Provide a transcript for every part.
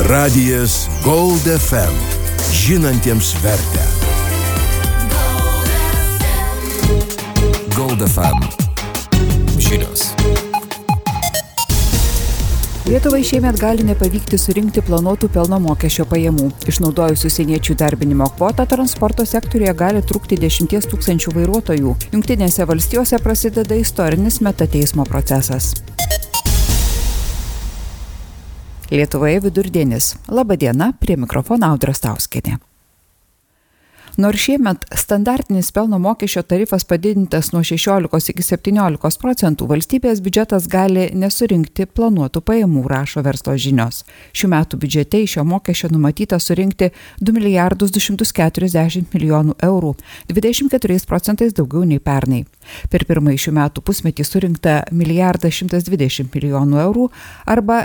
Radijas Gold FM. Žinantiems vertę. Gold FM. Žinios. Lietuvai šiemet gali nepavykti surinkti planuotų pelno mokesčio pajamų. Išnaudojus užsieniečių darbinimo kvotą, transporto sektoriuje gali trūkti 10 000 vairuotojų. Jungtinėse valstijose prasideda istorinis metateismo procesas. Lietuvoje vidurdienis. Labą dieną, prie mikrofono Audra Stauskienė. Nors šiemet standartinis pelno mokesčio tarifas padidintas nuo 16 iki 17%, valstybės biudžetas gali nesurinkti planuotų pajamų, rašo Verslo žinios. Šių metų biudžete iš šio mokesčio numatyta surinkti 2 240 milijonų eurų, 24% daugiau nei pernai. Per pirmąjį šių metų pusmetį surinkta 1 120 milijonų eurų arba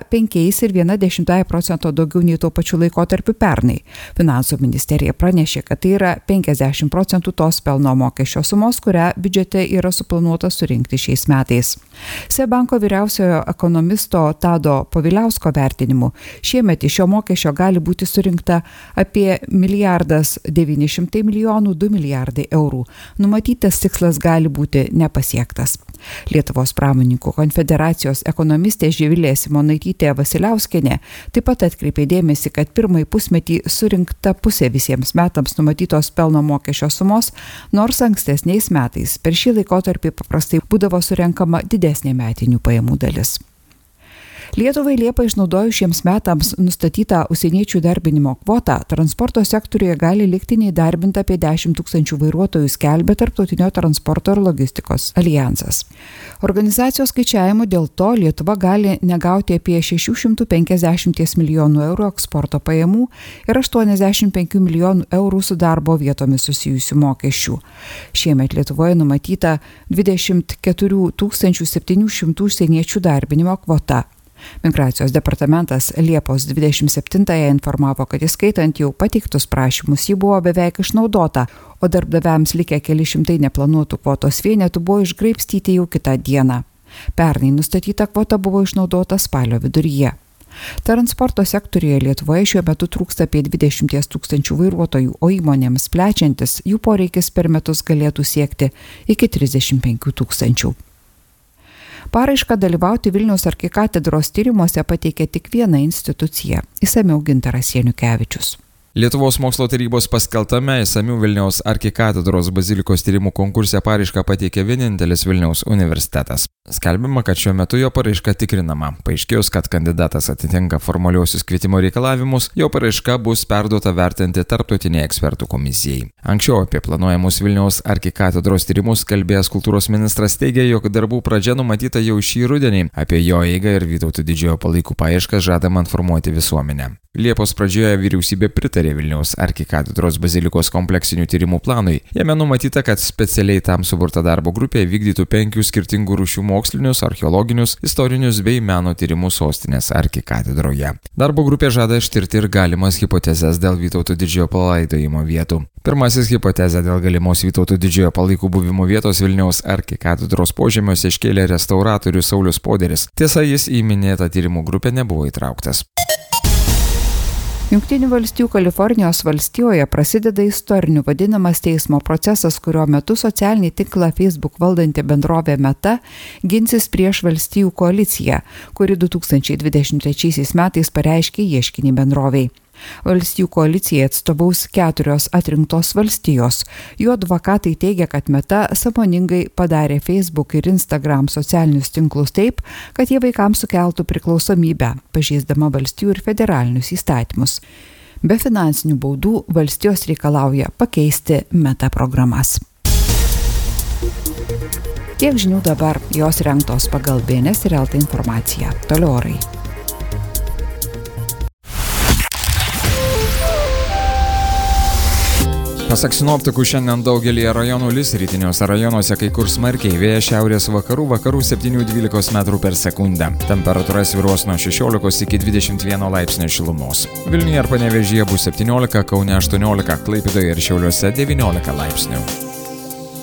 5,1% daugiau nei tuo pačiu laikotarpiu pernai. Finansų ministerija pranešė, kad tai yra 50% tos pelno mokesčio sumos, kurią biudžete yra suplanuota surinkti šiais metais. SEB banko vyriausiojo ekonomisto Tado Poviliausko vertinimu, šiemet iš šio mokesčio gali būti surinkta apie 1 900 milijonų 2 milijardai eurų. Numatytas tikslas gali būti nepasiektas. Lietuvos pramonininkų konfederacijos ekonomistė Živilė Simonaitytė Vasiliauskienė taip pat atkreipė dėmesį, kad pirmąjį pusmetį surinkta pusė visiems metams numatytos pelno mokesčio sumos, nors ankstesniais metais per šį laikotarpį paprastai būdavo surenkama didesnė metinių pajamų dalis. Lietuvai Liepą išnaudojus šiems metams nustatytą užsieniečių darbinimo kvotą, transporto sektoriuje gali likti neįdarbinta apie 10 000 vairuotojų, skelbia Tarptautinio transporto ir logistikos alijansas. Organizacijos skaičiavimu dėl to Lietuva gali negauti apie 650 milijonų eurų eksporto pajamų ir 85 milijonų eurų su darbo vietomis susijusių mokesčių. Šiemet Lietuvoje numatyta 24 700 užsieniečių darbinimo kvota. Migracijos departamentas Liepos 27-ąją informavo, kad įskaitant jau pateiktus prašymus, ji buvo beveik išnaudota, o darbdaviams likę keli šimtai neplanuotų kvotos vienetų buvo išgraibstyti jau kitą dieną. Pernai nustatyta kvota buvo išnaudota spalio viduryje. Transporto sektoriuje Lietuvoje šiuo metu trūksta apie 20 000 vairuotojų, o įmonėms plečiantis jų poreikis per metus galėtų siekti iki 35 000. Paraišką dalyvauti Vilniaus arkikatedros tyrimuose pateikė tik viena institucija – išsamiau Gintaras Janukevičius. Lietuvos mokslo tarybos paskelbtame išsamių Vilniaus arkikatedros bazilikos tyrimų konkurse paraišką pateikė vienintelis Vilniaus universitetas. Skelbiama, kad šiuo metu jo paraiška tikrinama. Paaiškėjus, kad kandidatas atitinka formaliuosius kvietimo reikalavimus, jo paraiška bus perduota vertinti tarptautiniai ekspertų komisijai. Anksčiau apie planuojamus Vilniaus arkikatedros tyrimus kalbėjęs kultūros ministras teigė, jog darbų pradžia numatyta jau šį rudenį. Apie jo eigą ir Vytauto Didžiojo palaikų paieškas žadama informuoti visuomenę. Liepos pradžioje vyriausybė pritarė Vilniaus arkikatedros bazilikos kompleksinių tyrimų planui. Jame numatyta, kad specialiai tam suburta darbo grupė vykdytų 5 skirtingų rūšių mokslinius, archeologinius, istorinius bei meno tyrimus sostinės arkikatedroje. Darbo grupė žada ištirti ir galimas hipotezes dėl Vytauto Didžiojo palaidojimo vietų. Pirmasis hipotezę dėl galimos Vytauto Didžiojo palaikų buvimo vietos Vilniaus arkikatedros požemiuose iškėlė restauratorius Saulius Poderis. Tiesa, jis į minėtą tyrimų grupę nebuvo įtrauktas. Jungtinių valstijų Kalifornijos valstijoje prasideda istoriniu vadinamas teismo procesas, kurio metu socialinį tinklą Facebook valdanti bendrovė Meta ginsis prieš valstijų koaliciją, kuri 2023 metais pareiškė ieškinį bendrovei. Valstijų koalicijai atstovaus 4 atrinktos valstijos. Jų advokatai teigia, kad Meta sąmoningai padarė Facebook ir Instagram socialinius tinklus taip, kad jie vaikams sukeltų priklausomybę, pažeisdama valstijų ir federalinius įstatymus. Be finansinių baudų valstijos reikalauja pakeisti Meta programas. Tiek žinių dabar, jos rengtos pagal BNS ir LT informaciją. Toliau orai. Pasak sinoptikų, šiandien daugelį rajonų lis, rytiniuose rajonuose kai kur smarkiai, vėjas šiaurės vakarų 7-12 metrų per sekundę. Temperatūra svyruos nuo 16 iki 21 laipsnio šilumos. Vilniuje ir Panevėžyje bus 17, Kaune 18, Klaipėdoje ir Šiauliuose 19 laipsnių.